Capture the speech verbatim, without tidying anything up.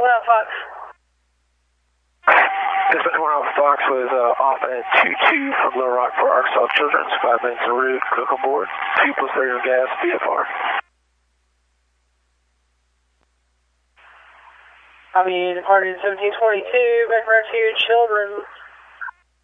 One out, Fox. Dispatch one out, Fox was uh, off at two two from Little Rock for Arkansas Children's. Five minutes en route, cook on board. Two plus thirty on gas, V F R. I mean, party seventeen twenty-two, back for two children.